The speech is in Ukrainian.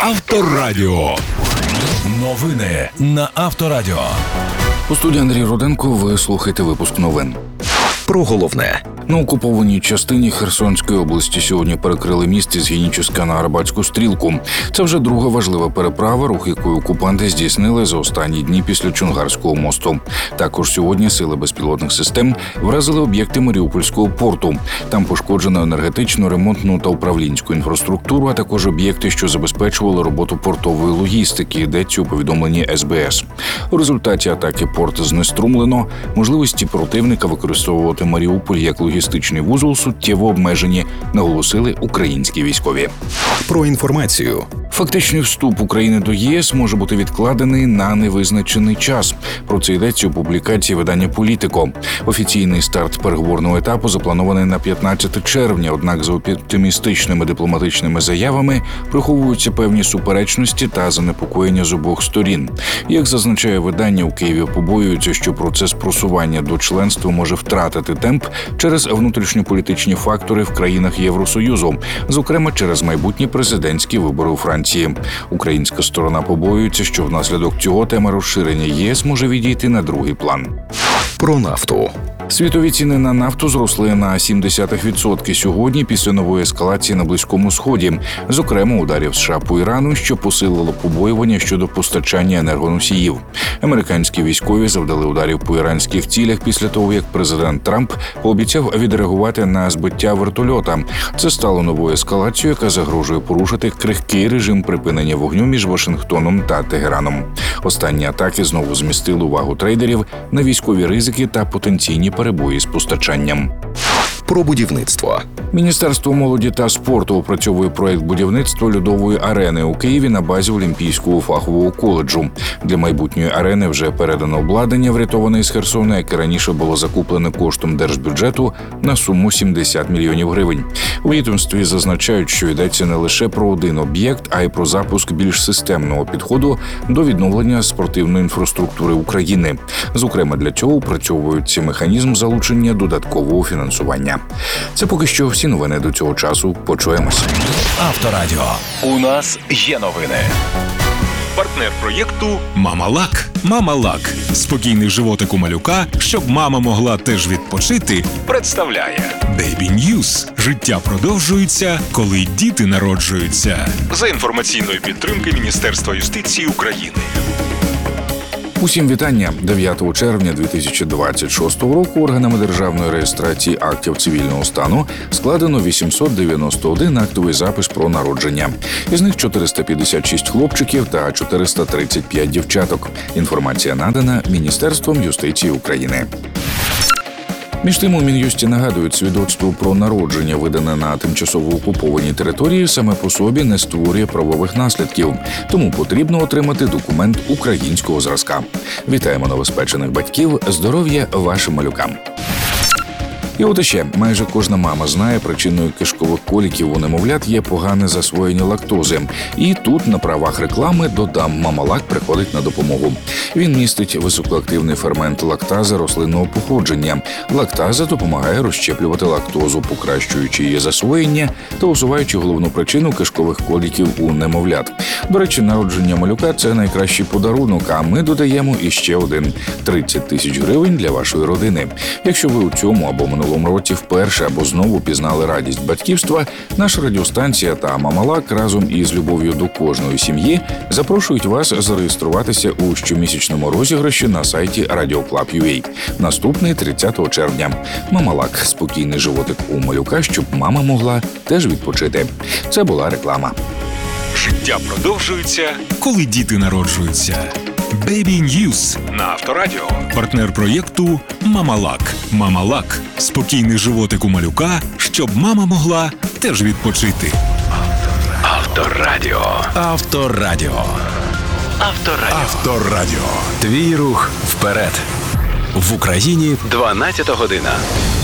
Авторадіо. Новини на Авторадіо. У студії Андрій Руденко. Ви слухаєте випуск новин. Про головне. На окупованій частині Херсонської області сьогодні перекрили міст із Геніческа на Арабатську стрілку. Це вже друга важлива переправа, рух якої окупанти здійснили за останні дні після Чонгарського мосту. Також сьогодні сили безпілотних систем вразили об'єкти Маріупольського порту. Там пошкоджено енергетичну, ремонтну та управлінську інфраструктуру, а також об'єкти, що забезпечували роботу портової логістики, йдеться у повідомленні СБС. У результаті атаки порт знеструмлено, можливості противника використовувати Маріуполь як логістичний вузол суттєво обмежені, наголосили українські військові. Про інформацію. Фактичний вступ України до ЄС може бути відкладений на невизначений час. Про це йдеться у публікації видання «Політико». Офіційний старт переговорного етапу запланований на 15 червня, однак за оптимістичними дипломатичними заявами приховуються певні суперечності та занепокоєння з обох сторін. Як зазначає видання, у Києві побоюються, що процес просування до членства може втратити темп через внутрішньополітичні фактори в країнах Євросоюзу, зокрема через майбутні президентські вибори у Франції. Українська сторона побоюється, що внаслідок цього тема розширення ЄС може відійти на другий план. Про нафту. Світові ціни на нафту зросли на 0,7% сьогодні після нової ескалації на Близькому Сході, зокрема ударів США по Ірану, що посилило побоювання щодо постачання енергоносіїв. Американські військові завдали ударів по іранських цілях після того, як президент Трамп пообіцяв відреагувати на збиття вертольота. Це стало новою ескалацією, яка загрожує порушити крихкий режим припинення вогню між Вашингтоном та Тегераном. Останні атаки знову змістили увагу трейдерів на військові ризики та потенційні перебої з постачанням. Про будівництво. Міністерство молоді та спорту опрацьовує проєкт будівництва льодової арени у Києві на базі Олімпійського фахового коледжу. Для майбутньої арени вже передано обладнання, врятоване із Херсона, яке раніше було закуплене коштом держбюджету на суму 70 мільйонів гривень. У відомстві зазначають, що йдеться не лише про один об'єкт, а й про запуск більш системного підходу до відновлення спортивної інфраструктури України. Зокрема, для цього опрацьовується механізм залучення додаткового фінансування. Це поки що всі новини до цього часу. Почуємося. Авторадіо. У нас є новини. Партнер проєкту «Мама-Лак». «Мама-Лак» – спокійний животик у малюка, щоб мама могла теж відпочити, представляє Baby News. Життя продовжується, коли діти народжуються. За інформаційної підтримки Міністерства юстиції України. Усім вітання. 9 червня 2026 року органами державної реєстрації актів цивільного стану складено 891 актовий запис про народження. Із них 456 хлопчиків та 435 дівчаток. Інформація надана Міністерством юстиції України. Між тим, у Мін'юсті нагадують, свідоцтво про народження, видане на тимчасово окупованій території, саме по собі не створює правових наслідків. Тому потрібно отримати документ українського зразка. Вітаємо новоспечених батьків, здоров'я вашим малюкам. І от іще, майже кожна мама знає, причиною кишкових коліків у немовлят є погане засвоєння лактози. І тут на правах реклами додам, «Мама-Лак» приходить на допомогу. Він містить високоактивний фермент лактази рослинного походження. Лактаза допомагає розщеплювати лактозу, покращуючи її засвоєння та усуваючи головну причину кишкових коліків у немовлят. До речі, народження малюка – це найкращий подарунок, а ми додаємо іще один – 30 тисяч гривень для вашої родини. Якщо ви у цьому або минулому році вперше або знову пізнали радість батьківства, наша радіостанція та «Мама-Лак» разом із любов'ю до кожної сім'ї запрошують вас зареєструватися у щомісячному розіграші на сайті Radio.Club.ua. Наступний 30 червня. «Мама-Лак» – спокійний животик у малюка, щоб мама могла теж відпочити. Це була реклама. Життя продовжується, коли діти народжуються. Baby News на Авторадіо. Партнер проєкту «Мама-Лак». «Мама-Лак» – спокійний животик у малюка, щоб мама могла теж відпочити. Авторадіо. Авторадіо. Авторадіо. Авторадіо. Твій рух вперед. В Україні 12 година.